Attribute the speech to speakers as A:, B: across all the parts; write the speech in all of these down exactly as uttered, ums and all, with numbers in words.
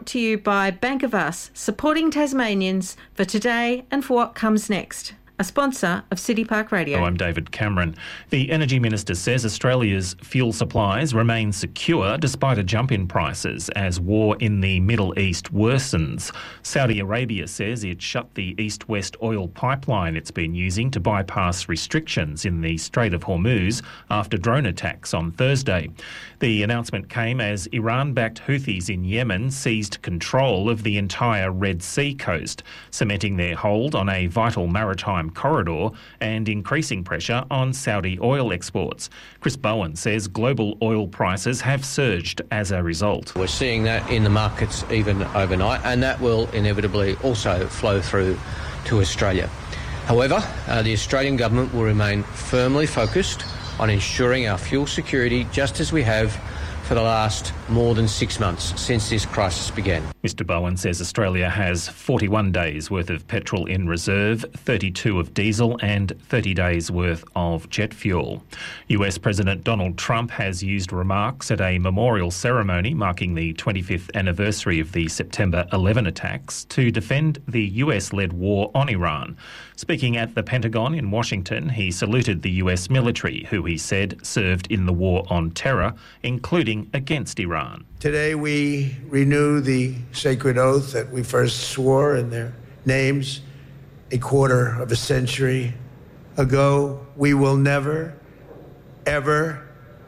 A: brought to you by Bank of Us, supporting Tasmanians for today and for what comes next. A sponsor of City Park Radio.
B: Oh, I'm David Cameron. The Energy Minister says Australia's fuel supplies remain secure despite a jump in prices as war in the Middle East worsens. Saudi Arabia says it shut the east-west oil pipeline it's been using to bypass restrictions in the Strait of Hormuz after drone attacks on Thursday. The announcement came as Iran-backed Houthis in Yemen seized control of the entire Red Sea coast, cementing their hold on a vital maritime corridor and increasing pressure on Saudi oil exports. Chris Bowen says global oil prices have surged as a result.
C: We're seeing that in the markets even overnight, and that will inevitably also flow through to Australia. However, uh, the Australian government will remain firmly focused on ensuring our fuel security, just as we have for the last more than six months since this crisis began.
B: Mister Bowen says Australia has forty-one days worth of petrol in reserve, thirty-two of diesel and thirty days worth of jet fuel. U S President Donald Trump has used remarks at a memorial ceremony marking the twenty-fifth anniversary of the September eleventh attacks to defend the U S-led war on Iran. Speaking at the Pentagon in Washington, he saluted the U S military, who he said served in the war on terror, including against Iran.
D: Today we renew the sacred oath that we first swore in their names a quarter of a century ago. We will never, ever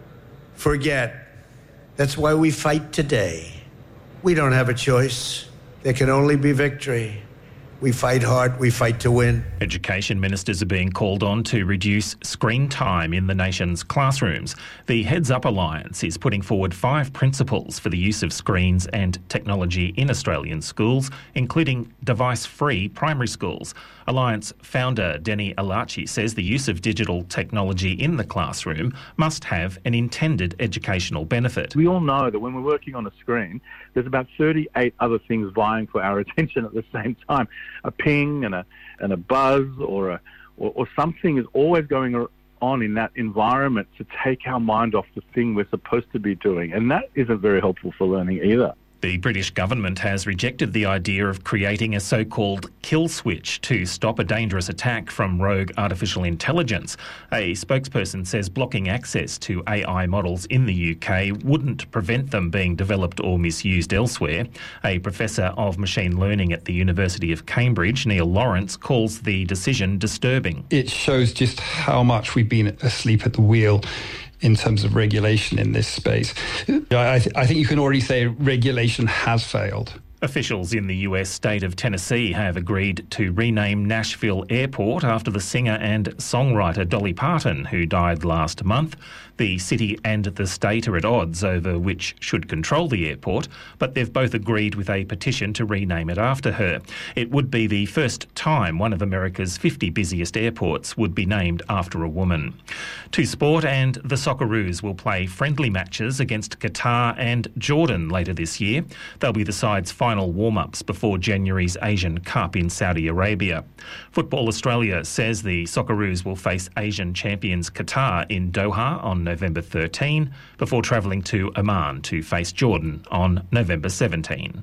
D: forget. That's why we fight today. We don't have a choice. There can only be victory. We fight hard, we fight to win.
B: Education ministers are being called on to reduce screen time in the nation's classrooms. The Heads Up Alliance is putting forward five principles for the use of screens and technology in Australian schools, including device-free primary schools. Alliance founder Denny Alachi says the use of digital technology in the classroom must have an intended educational benefit.
E: We all know that when we're working on a screen, there's about thirty-eight other things vying for our attention at the same time. A ping and a and a buzz or a or, or something is always going on in that environment to take our mind off the thing we're supposed to be doing, and that isn't very helpful for learning either.
B: The British government has rejected the idea of creating a so-called kill switch to stop a dangerous attack from rogue artificial intelligence. A spokesperson says blocking access to A I models in the U K wouldn't prevent them being developed or misused elsewhere. A professor of machine learning at the University of Cambridge, Neil Lawrence, calls the decision disturbing.
F: It shows just how much we've been asleep at the wheel in terms of regulation in this space. I, th- I think you can already say regulation has failed.
B: Officials in the U S state of Tennessee have agreed to rename Nashville Airport after the singer and songwriter Dolly Parton, who died last month. The city and the state are at odds over which should control the airport, but they've both agreed with a petition to rename it after her. It would be the first time one of America's fifty busiest airports would be named after a woman. To sport, and the Socceroos will play friendly matches against Qatar and Jordan later this year. They'll be the side's final warm-ups before January's Asian Cup in Saudi Arabia. Football Australia says the Socceroos will face Asian champions Qatar in Doha on November thirteenth before travelling to Oman to face Jordan on November seventeenth.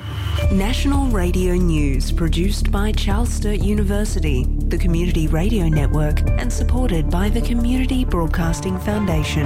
G: National Radio News, produced by Charles Sturt University, the Community Radio Network, and supported by the Community Broadcasting Foundation.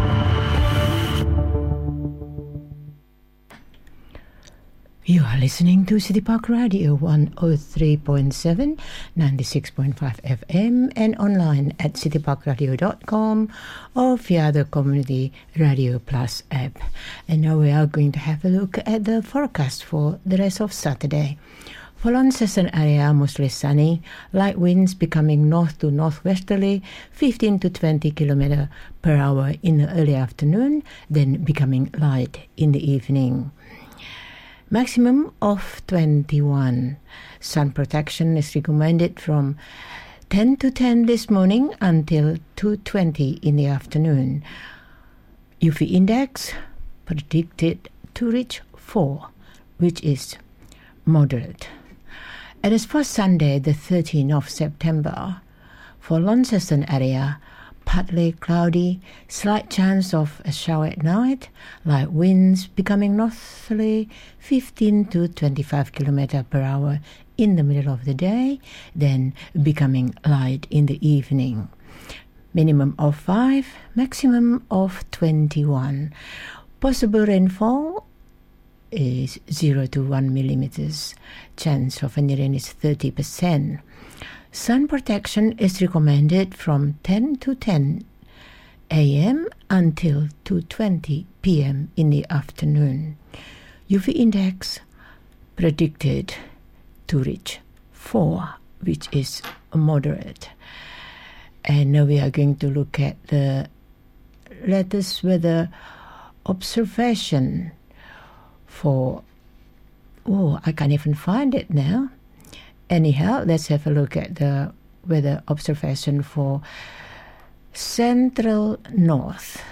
H: You are listening to City Park Radio one oh three point seven, ninety-six point five F M, and online at city park radio dot com or via the Community Radio Plus app. And now we are going to have a look at the forecast for the rest of Saturday. For Launceston area, mostly sunny, light winds becoming north to northwesterly, fifteen to twenty kilometers per hour in the early afternoon, then becoming light in the evening. Maximum of twenty-one. Sun protection is recommended from ten to ten this morning until two twenty in the afternoon. U V index predicted to reach four, which is moderate. And as for Sunday, the thirteenth of September, for Launceston area, partly cloudy, slight chance of a shower at night, light winds becoming northerly fifteen to twenty-five kilometers per hour in the middle of the day, then becoming light in the evening. Minimum of five, maximum of twenty-one. Possible rainfall is zero to one millimeters. Chance of any rain is thirty percent. Sun protection is recommended from ten to ten a.m. until two twenty p.m. in the afternoon. U V index predicted to reach four, which is moderate. And now we are going to look at the latest weather observation for, oh, I can't even find it now. Anyhow, let's have a look at the weather observation for Central North.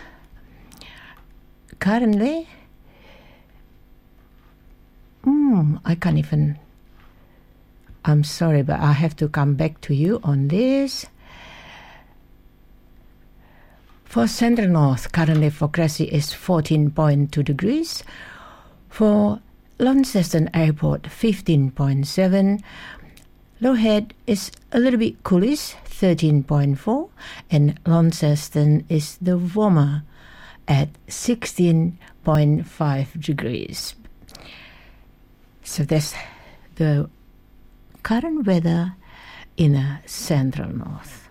H: Currently, mm, I can't even, I'm sorry, but I have to come back to you on this. For Central North, currently for Cressy is fourteen point two degrees. For Launceston Airport, fifteen point seven. Low Head is a little bit coolish, thirteen point four. And Launceston is the warmer at sixteen point five degrees. So that's the current weather in the Central North.